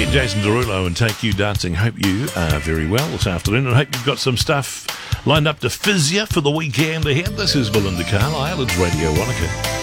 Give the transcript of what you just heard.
Get Jason Derulo and Take You Dancing. Hope you are very well this afternoon, and hope you've got some stuff lined up to fizz you for the weekend ahead. This is Belinda Carlisle. It's Radio Wanaka.